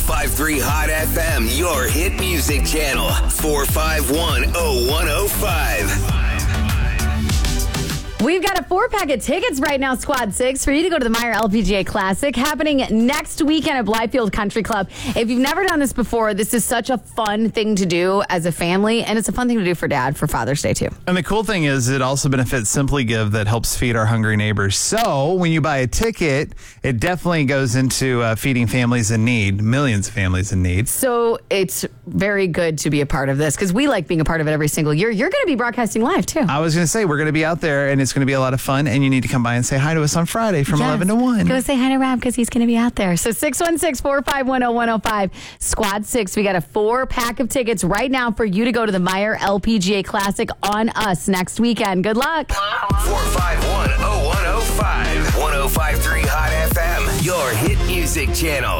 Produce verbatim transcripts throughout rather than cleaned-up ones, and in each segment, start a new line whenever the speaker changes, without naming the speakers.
five three Hot F M, your hit music channel. four five one oh one oh five.
We've got a four-pack of tickets right now, Squad six, for you to go to the Meyer L P G A Classic happening next weekend at Blythefield Country Club. If you've never done this before, this is such a fun thing to do as a family, and it's a fun thing to do for Dad for Father's Day, too.
And the cool thing is it also benefits Simply Give that helps feed our hungry neighbors. So when you buy a ticket, it definitely goes into uh, feeding families in need, millions of families in need.
So it's very good to be a part of this because we like being a part of it every single year. You're going to be broadcasting live, too.
I was going to say, we're going to be out there, and it's going to be a lot of fun, and you need to come by and say hi to us on Friday from
yes.
eleven to one.
Go say hi to Rob because he's going to be out there. So six one six, four five one, oh one oh five, Squad six. We got a four-pack of tickets right now for you to go to the Meyer L P G A Classic on us next weekend. Good luck.
four five one oh one oh five. one oh five point three Hot F M, your hit music channel.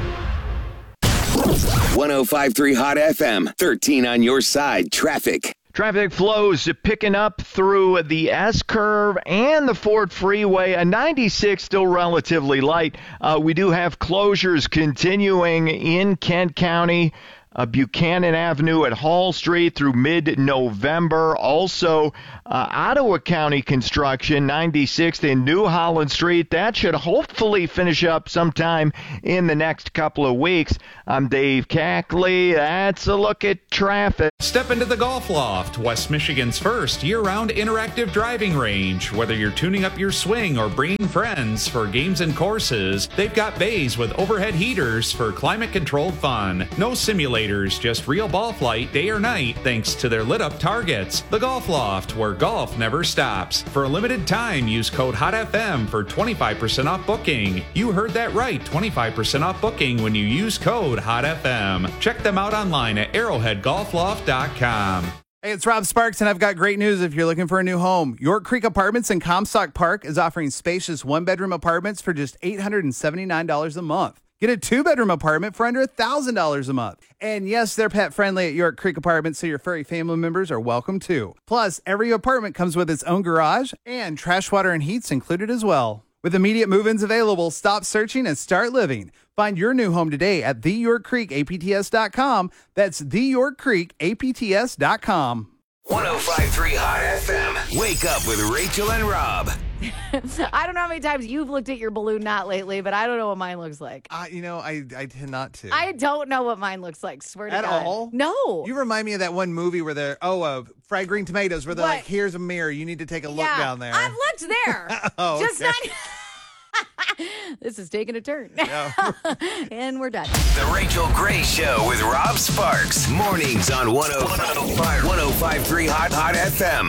one oh five point three Hot F M, thirteen on your side, traffic.
Traffic flows picking up through the S-curve and the Ford Freeway. A ninety-six still relatively light. Uh, we do have closures continuing in Kent County. Uh, Buchanan Avenue at Hall Street through mid-November. Also, uh, Ottawa County construction, ninety-sixth in New Holland Street. That should hopefully finish up sometime in the next couple of weeks. I'm Dave Cackley. That's a look at traffic.
Step into the Golf Loft, West Michigan's first year-round interactive driving range. Whether you're tuning up your swing or bringing friends for games and courses, they've got bays with overhead heaters for climate-controlled fun. No simulators, just real ball flight day or night thanks to their lit-up targets. The Golf Loft, where golf never stops. For a limited time, use code HOTFM for twenty-five percent off booking. You heard that right, twenty-five percent off booking when you use code HOTFM. Check them out online at arrowhead golf loft dot com.
Hey, it's Rob Sparks, and I've got great news if you're looking for a new home. York Creek Apartments in Comstock Park is offering spacious one-bedroom apartments for just eight hundred seventy-nine dollars a month. Get a two-bedroom apartment for under one thousand dollars a month. And yes, they're pet-friendly at York Creek Apartments, so your furry family members are welcome too. Plus, every apartment comes with its own garage, and trash, water, and heat's included as well. With immediate move-ins available, stop searching and start living. Find your new home today at the york creek A P T S dot com. That's the york creek A P T S dot com.
one oh five point three Hot F M. Wake up with Rachel and Rob.
I don't know how many times you've looked at your balloon knot lately, but I don't know what mine looks like.
Uh, you know, I, I tend not to.
I don't know what mine looks like, swear to
At
God.
all?
No.
You remind me of that one movie where they're, oh, uh, Fried Green Tomatoes, where they're
What?
like, here's a mirror, you need to take a look
yeah,
down there.
I've looked there.
Oh,
Just
okay.
not... This is taking a turn. And we're done.
The Rachel Gray Show with Rob Sparks. Mornings on one oh five point three Hot Hot F M.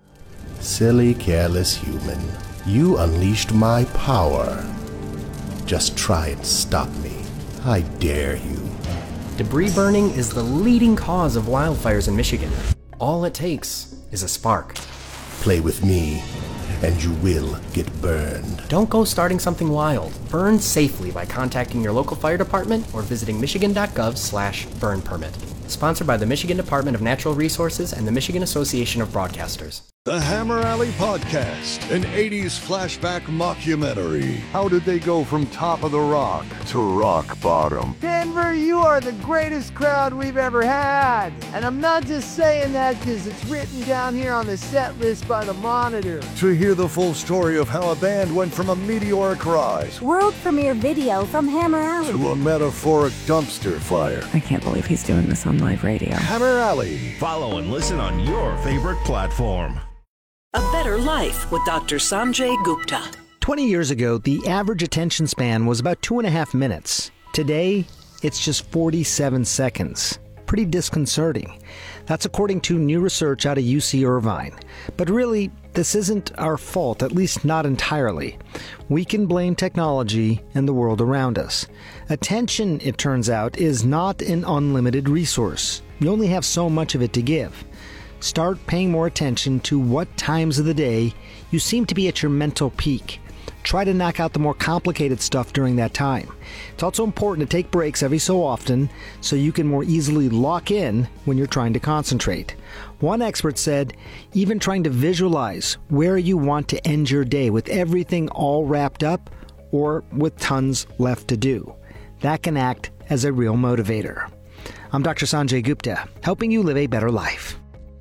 Silly, careless human. You unleashed my power. Just try and stop me. I dare you.
Debris burning is the leading cause of wildfires in Michigan. All it takes is a spark.
Play with me, and you will get burned.
Don't go starting something wild. Burn safely by contacting your local fire department or visiting michigan.gov slash burn permit. Sponsored by the Michigan Department of Natural Resources and the Michigan Association of Broadcasters.
The Hammer Alley Podcast, an eighties flashback mockumentary. How did they go from top of the rock to rock bottom?
Denver, you are the greatest crowd we've ever had. And I'm not just saying that because it's written down here on the set list by the Monitor.
To hear the full story of how a band went from a meteoric rise
World premiere video from Hammer Alley
to a metaphoric dumpster fire.
I can't believe he's doing this on live radio.
Hammer Alley.
Follow and listen on your favorite platform.
A Better Life with Doctor Sanjay Gupta.
twenty years ago, the average attention span was about two and a half minutes. Today, it's just forty-seven seconds. Pretty disconcerting. That's according to new research out of U C Irvine. But really, this isn't our fault, at least not entirely. We can blame technology and the world around us. Attention, it turns out, is not an unlimited resource. You only have so much of it to give. Start paying more attention to what times of the day you seem to be at your mental peak. Try to knock out the more complicated stuff during that time. It's also important to take breaks every so often so you can more easily lock in when you're trying to concentrate. One expert said, even trying to visualize where you want to end your day with everything all wrapped up or with tons left to do. That can act as a real motivator. I'm Doctor Sanjay Gupta, helping you live a better life.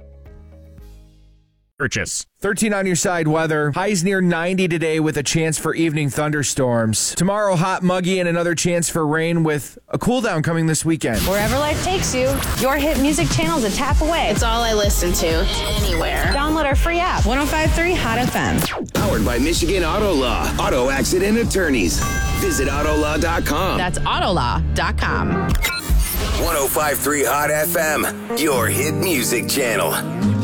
Purchase. thirteen on your side weather. Highs near ninety today with a chance for evening thunderstorms. Tomorrow, hot, muggy, and another chance for rain with a cool down coming this weekend.
Wherever life takes you, your hit music channel is a tap away.
It's all I listen to, anywhere.
Download our free app, one oh five three Hot F M.
Powered by Michigan Auto Law. Auto accident attorneys. Visit auto law dot com.
That's auto law dot com.
one oh five point three Hot F M, your hit music channel.